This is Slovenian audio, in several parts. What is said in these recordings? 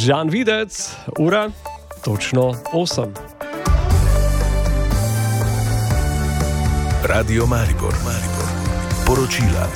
Žan Videc, ura točno 8. Radio Maribor. Poročila.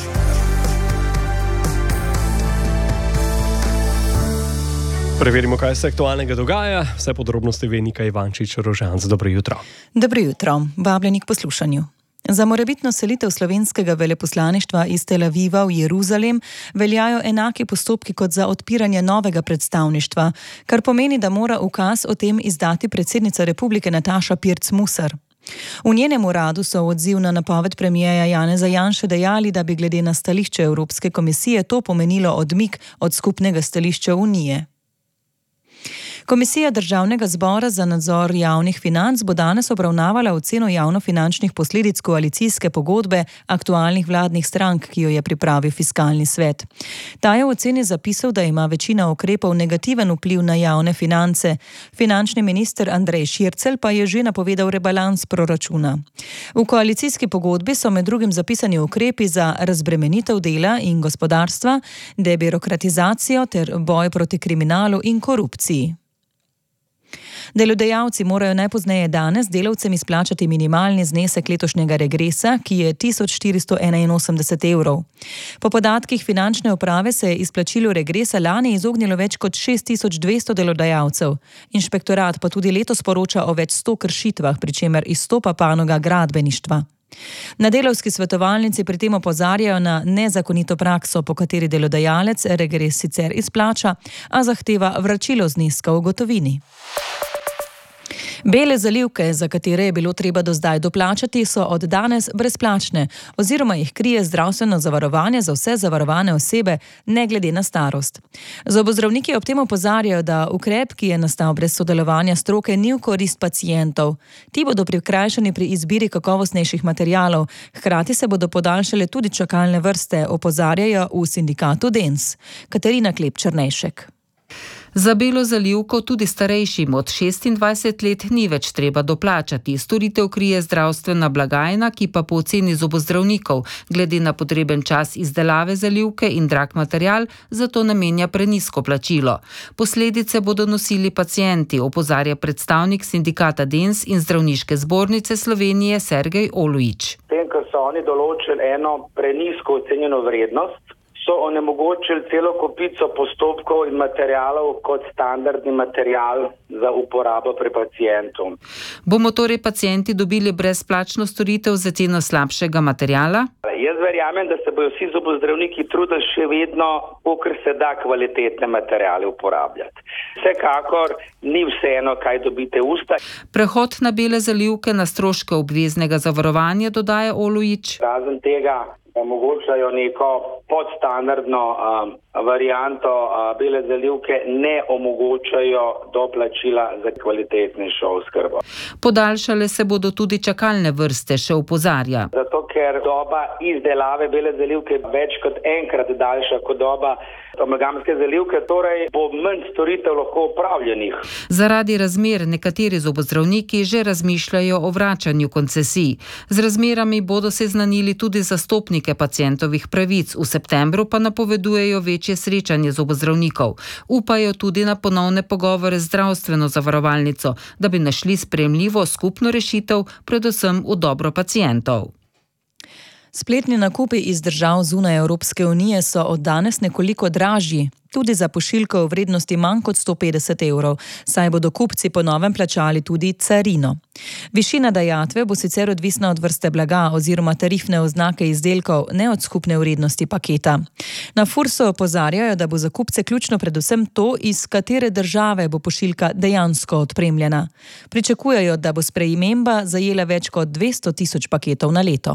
Preverimo, kaj se aktualnega dogaja. Vse podrobnosti ve Nika Ivančič-Rožanc. Dobro jutro. Dobro jutro. Vabljeni k poslušanju. Za morebitno selitev slovenskega veleposlaništva iz Tel Aviva v Jeruzalem veljajo enaki postopki kot za odpiranje novega predstavništva, kar pomeni, da mora ukaz o tem izdati predsednica republike Nataša Pirc-Musar. V njenem uradu so v odziv na napoved premierja Janeza Janše dejali, da bi glede na stališče Evropske komisije to pomenilo odmik od skupnega stališča Unije. Komisija Državnega zbora za nadzor javnih financ bo danes obravnavala oceno javnofinančnih posledic koalicijske pogodbe aktualnih vladnih strank, ki jo je pripravil Fiskalni svet. Ta je v oceni zapisal, da ima večina ukrepov negativen vpliv na javne finance. Finančni minister Andrej Šircelj pa je že napovedal rebalans proračuna. V koalicijski pogodbi so med drugim zapisani ukrepi za razbremenitev dela in gospodarstva, debirokratizacijo ter boj proti kriminalu in korupciji. Delodajalci morajo najpozneje danes delavcem izplačati minimalni znesek letošnjega regresa, ki je 1481 evrov. Po podatkih finančne uprave se je izplačilu regresa lani izognilo več kot 6200 delodajalcev. Inšpektorat pa tudi letos poroča o več 100 kršitvah, pri čemer izstopa panoga gradbeništva. Na delavski svetovalnici pri tem opozarjajo na nezakonito prakso, po kateri delodajalec regres sicer izplača, a zahteva vračilo zneska v gotovini. Bele zalivke, za katere je bilo treba do zdaj doplačati, so od danes brezplačne oziroma jih krije zdravstveno zavarovanje za vse zavarovane osebe, ne glede na starost. Zobozdravniki ob tem opozarjajo, da ukrep, ki je nastal brez sodelovanja stroke, ni v korist pacientov. Ti bodo prikrajšani pri izbiri kakovostnejših materialov, hkrati se bodo podaljšale tudi čakalne vrste, opozarjajo v sindikatu DENS. Katarina Klep-Černejšek. Za belo zalivko tudi starejšim od 26 let ni več treba doplačati. Storitev krije zdravstvena blagajna, ki pa po oceni zobozdravnikov glede na potreben čas izdelave zalivke in drag material zato namenja prenizko plačilo. Posledice bodo nosili pacienti, opozarja predstavnik sindikata DENS in Zdravniške zbornice Slovenije Sergej Olujič. Tem, ko so oni določili eno prenizko ocenjeno vrednost, so onemogočili celo kopico postopkov in materialov kot standardni material za uporabo pri pacientu. Bomo torej pacienti dobili brezplačno storitev za ceno slabšega materiala? Jaz verjamem, da se bodo vsi zobozdravniki trudili še vedno, kolikor se da kvalitetne materiale uporabljati. Vsekakor ni vseeno, kaj dobite v usta. Prehod na bele zalivke na stroške obveznega zavarovanja, dodaja Olujič. Razen tega omogočajo neko podstandardno varianto bele zalivke, ne omogočajo doplačila za kvalitetnejšo oskrbo. Podaljšale se bodo tudi čakalne vrste, še opozarja. Zato, ker doba izdelave bele zalivke je več kot enkrat daljša kot doba amalgamske zalivke, torej bo manj storitev lahko opravljenih. Zaradi razmer nekateri zobozdravniki že razmišljajo o vračanju koncesij. Z razmerami bodo seznanili tudi zastopnike pacientovih pravic, v septembru pa napovedujejo večje srečanje zobozdravnikov. Upajo tudi na ponovne pogovore z zdravstveno zavarovalnico, da bi našli sprejemljivo skupno rešitev, predvsem v dobro pacientov. Spletni nakupi iz držav zunaj Evropske unije so od danes nekoliko dražji, tudi za pošiljko v vrednosti manj kot 150 evrov, saj bodo kupci po novem plačali tudi carino. Višina dajatve bo sicer odvisna od vrste blaga oziroma tarifne oznake izdelkov, ne od skupne vrednosti paketa. Na Fursu opozarjajo, da bo za kupce ključno predvsem to, iz katere države bo pošiljka dejansko odpremljena. Pričakujejo, da bo sprejemba zajela več kot 200 tisoč paketov na leto.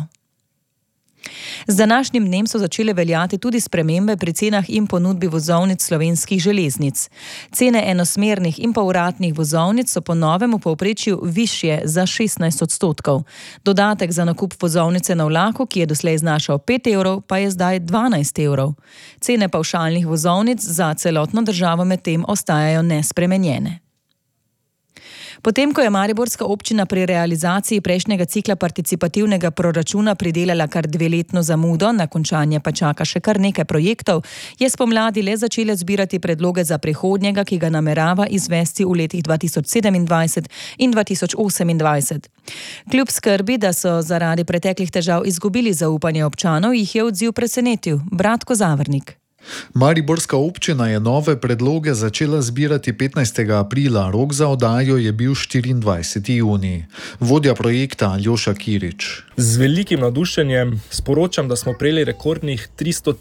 Z današnjim dnem so začele veljati tudi spremembe pri cenah in ponudbi vozovnic slovenskih železnic. Cene enosmernih in povratnih vozovnic so po novem v povprečju višje za 16%. Dodatek za nakup vozovnice na vlaku, ki je doslej znašal 5 evrov, pa je zdaj 12 evrov. Cene pavšalnih vozovnic za celotno državo medtem ostajajo nespremenjene. Potem, ko je mariborska občina pri realizaciji prejšnjega cikla participativnega proračuna pridelala kar 2-letno zamudo, na končanje pa čaka še kar nekaj projektov, je spomladi le začela zbirati predloge za prihodnjega, ki ga namerava izvesti v letih 2027 in 2028. Kljub skrbi, da so zaradi preteklih težav izgubili zaupanje občanov, jih je odziv presenetil. Bratko Zavrnik. Mariborska občina je nove predloge začela zbirati 15. aprila, rok za oddajo je bil 24. junij. Vodja projekta Aljoša Kirič. Z velikim navdušenjem sporočam, da smo prejeli rekordnih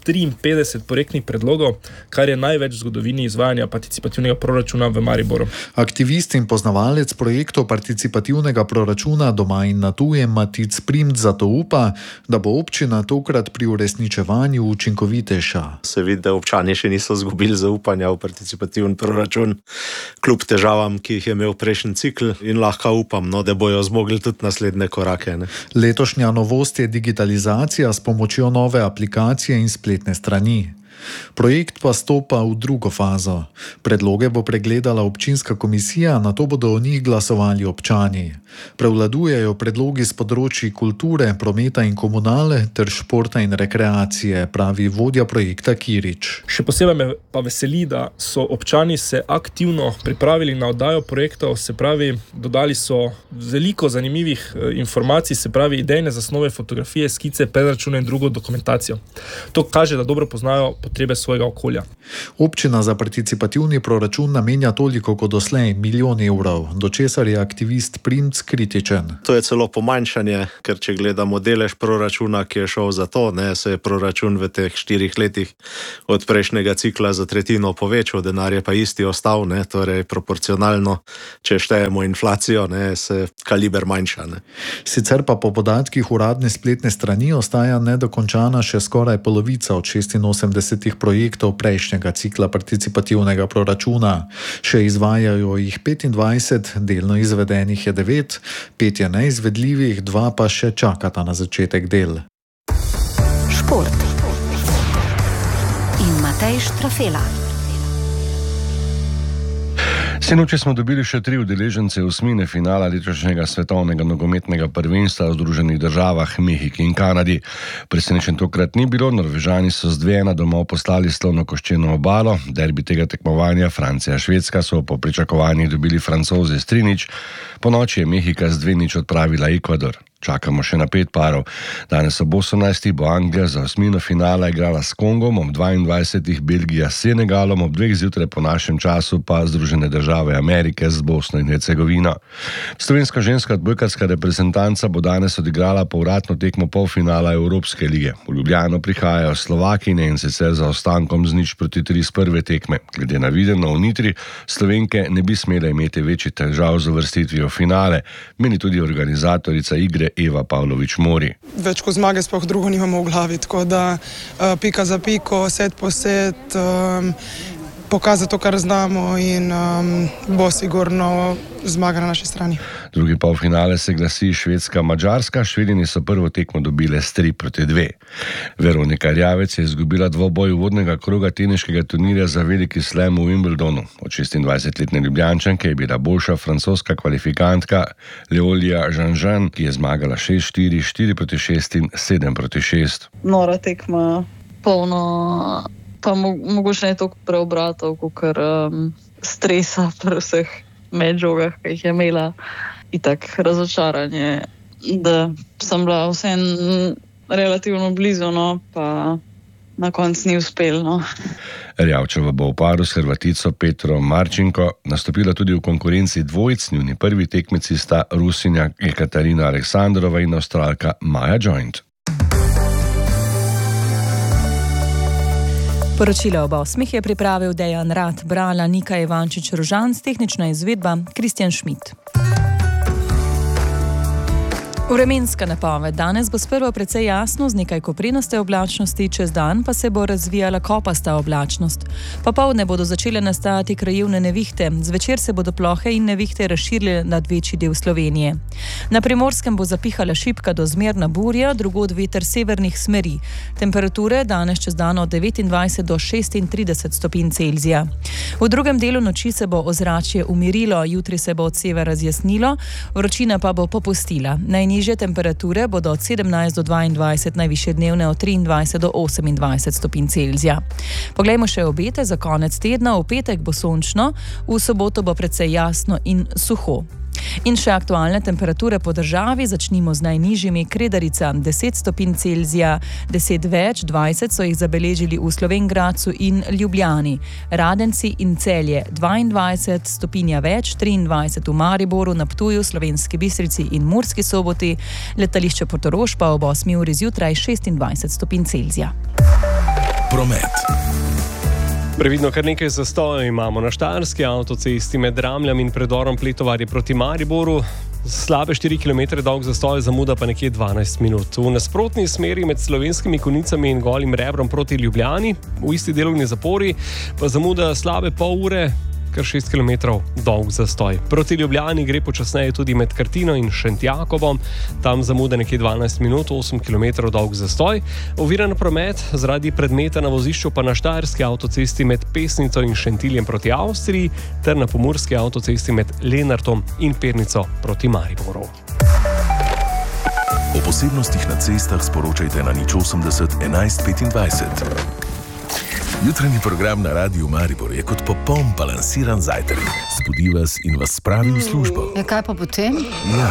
353 projektnih predlogov, kar je največ v zgodovini izvajanja participativnega proračuna v Mariboru. Aktivist in poznavalec projektov participativnega proračuna doma in na tujem Matic Primt zato upa, da bo občina tokrat pri uresničevanju učinkovitejša. Se vidi, da občani še niso izgubili zaupanja v participativni proračun, kljub težavam, ki jih je imel prejšnji cikl, in lahko upam, da bojo zmogli tudi naslednje korake. Letošnja novost je digitalizacija s pomočjo nove aplikacije in spletne strani. Projekt pa stopa v drugo fazo. Predloge bo pregledala občinska komisija, nato bodo o njih glasovali občani. Prevladujejo predlogi z področji kulture, prometa in komunale ter športa in rekreacije, pravi vodja projekta Kirič. Še posebej me pa veseli, da so občani se aktivno pripravili na oddajo projektov, se pravi, dodali so veliko zanimivih informacij, se pravi, idejne zasnove, fotografije, skice, predračune in drugo dokumentacijo. To kaže, da dobro poznajo potrebe svojega okolja. Občina za participativni proračun namenja toliko kot doslej, 1 milijon evrov, do česar je aktivist Primc kritičen. To je celo pomanjšanje, ker če gledamo delež proračuna, ki je šel za to, se je proračun v teh 4 letih od prejšnjega cikla za tretjino povečal, denar je pa isti ostal, torej proporcionalno, če štejemo inflacijo, se kaliber manjša. Sicer pa po podatkih uradne spletne strani ostaja nedokončana še skoraj polovica od 86 projektov prejšnjega cikla participativnega proračuna. Še izvajajo jih 25, delno izvedenih je 9, 5 je neizvedljivih, 2 pa še čakata na začetek del. Šport in Matej Štrafela. Sinoči smo dobili še 3 udeležence osmine finala letošnjega svetovnega nogometnega prvenstva v Združenih državah, Mehiki in Kanadi. Presenečen tokrat ni bilo, Norvežani so z 2-1 domov poslali Slonokoščeno obalo. Derbi tega tekmovanja Francija-Švedska so po pričakovanjih dobili Francozi s 3-0. Po noči je Mehika z 2-0 odpravila Ekvador. Čakamo še na 5 parov. Danes ob 18. bo Anglija za osmino finala igrala s Kongom, ob 22. Belgija s Senegalom, ob 2 zjutraj po našem času pa Združene države Amerike z Bosno in Hercegovino. Slovenska ženska odbojkarska reprezentanca bo danes odigrala povratno tekmo polfinala Evropske lige. V Ljubljano prihajajo Slovakinje in sicer za ostankom z 0-3 z prve tekme. Glede na videno v Nitri, Slovenke ne bi smele imeti večjih težav z uvrstitvijo v finale, meni tudi organizatorica igre Eva Pavlović Mori. Več kot zmage sploh drugo nimamo v glavi, tako da pika za piko, set po set, pokazati to, kar znamo in bo sigurno zmaga na naši strani. Drugi polfinale se glasi Švedska-Madžarska. Švedini so prvo tekmo dobile s 3-2. Veronika Rjavec je izgubila dvoboj uvodnega kroga teniškega turnirja za veliki slam v Wimbledonu. Od 26-letne Ljubljančanke je bila boljša francoska kvalifikantka Leolia Jean-Jean, ki je zmagala 6-4, 4-6 in 7-6. Nora tekma, polno, pa mogoče ne toliko preobratov, kot stresa pri vseh medžogah, ki jih je imela, in tak razočaranje, da sem bila vseeno relativno blizu, pa na koncu ni uspel. Rjavčeva bo v paru s Hrvatico Petro Marčinko nastopila tudi v konkurenci dvojic. Njuni prvi tekmeci sta Rusinja Ekaterina Aleksandrova in Avstralka Maja Joint. Poročilo ob 8 je pripravil Dejan Rad, brala Nika Ivančič-Rožan, tehnična izvedba Kristjan Šmit. Vremenska napoved. Danes bo sprva precej jasno z nekaj koprenaste oblačnosti, čez dan pa se bo razvijala kopasta oblačnost. Popoldne bodo začele nastajati krajevne nevihte, zvečer se bodo plohe in nevihte razširile nad večji del Slovenije. Na Primorskem bo zapihala šibka do zmerna burja, drugod veter severnih smeri. Temperature danes čez dan od 29 do 36 stopinj Celzija. V drugem delu noči se bo ozračje umirilo, jutri se bo od severa zjasnilo, vročina pa bo popustila. Najnižje temperature bodo od 17 do 22, najvišje dnevne od 23 do 28 stopinj Celzija. Poglejmo še obete za konec tedna. V petek bo sončno, v soboto bo precej jasno in suho. In še aktualne temperature po državi, začnimo z najnižjimi. Kredarica 10 stopinj Celzija, 10 več, 20 so jih zabeležili v Slovenj Gradcu in Ljubljani. Radenci in Celje 22 stopinja več, 23 v Mariboru, na Ptuju, Slovenski Bistrici in Murski Soboti, letališče Portorož pa ob 8 uri zjutraj 26 stopinj Celzija. Promet. Previdno, kar nekaj zastojev imamo na Štajerski avtocesti med Dramljam in predorom Pletovarje proti Mariboru. Slabe 4 km dolg zastoj, zamuda pa nekje 12 minut. V nasprotni smeri med Slovenskimi Konjicami in Golim Rebrom proti Ljubljani, v isti delovni zapori, pa zamuda slabe pol ure, kar 6 km dolg zastoj. Proti Ljubljani gre počasneje tudi med Kartino in Šentjakobom, tam zamuda nekje 12 minut, 8 km dolg zastoj. Oviran promet zaradi predmeta na vozišču pa na Štajerski avtocesti med Pesnico in Šentiljem proti Avstriji ter na Pomurski avtocesti med Lenartom in Pernico proti Mariboru. O posebnostih na cestah sporočajte na 080 11 25. Jutranji program na Radiu Maribor je kot popoln balansiran zajtrk. Zbudi vas in vas spravi v službo. Kaj pa potem? Ja.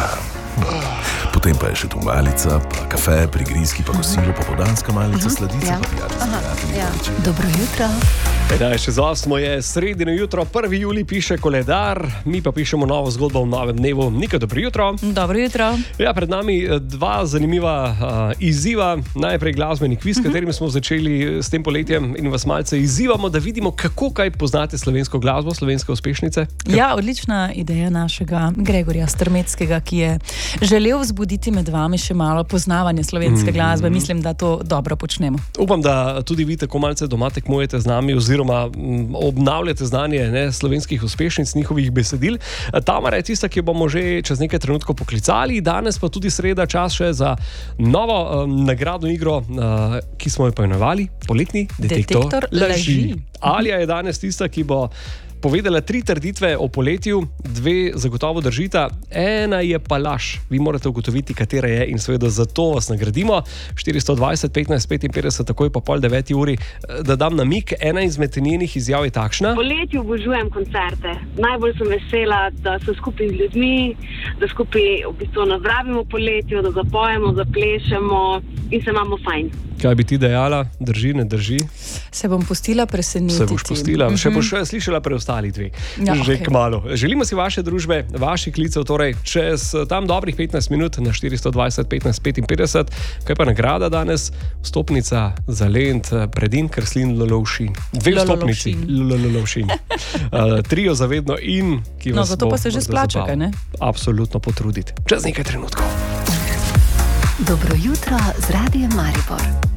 Potem pa je še tu malica, pa kafe, prigrizki, pa kosilo, popoldanska malica, sladica, pa prijatelj. Dobro jutro. 11:08 je sredino jutro, 1. julij piše koledar, mi pa pišemo novo zgodbo v novem dnevu. Nika, dobro jutro. Dobro jutro. Ja, pred nami dva zanimiva izziva. Najprej glasbeni kviz, s katerim smo začeli s tem poletjem in vas malce izzivamo, da vidimo, kako kaj poznate slovensko glasbo, slovenske uspešnice. Ja, odlična ideja našega Gregorja Strmeckega, ki je želel vzbuditi med vami še malo poznavanje slovenske glasbe. Mislim, da to dobro počnemo. Upam, da tudi vi tako malce doma tekmujete z nami oziroma obnavljate znanje slovenskih uspešnic, njihovih besedil. Tamara je tista, ki bomo že čez nekaj trenutkov poklicali. Danes pa tudi sreda čas še za novo nagradno igro, ki smo jo poimenovali Poletni detektor laži. Alja je danes tista, ki bo povedala 3 trditve o poletju, 2 zagotovo držita, ena je pa laž. Vi morate ugotoviti, katera je, in seveda zato vas nagradimo. 420 15 55, takoj po 8:30 uri. Da dam namig, ena izmed njenih izjav je takšna. Poletje obožujem koncerte. Najbolj sem vesela, da so skupaj z ljudmi, da skupaj v bistvu nazdravimo poletju, da zapojemo, zaplešemo in se imamo fajn. Kaj bi ti dejala? Drži, ne drži? Se bom pustila presenetiti. Se boš pustila. Še boš slišala preostali 2. Ja, že kmalu. Želimo si vaše družbe, vaših klicev, torej čez tam dobrih 15 minut na 420 15 55. Kaj pa nagrada danes? Vstopnica za Lent, Predin, Krslin, Lolovšin. 2 vstopnici. Lolovšin. Trio zavedno in ki vas bo... No, zato pa se že splača, kaj ne? Absolutno potruditi. Čez nekaj trenutkov. Dobro jutro z Radiem Maribor.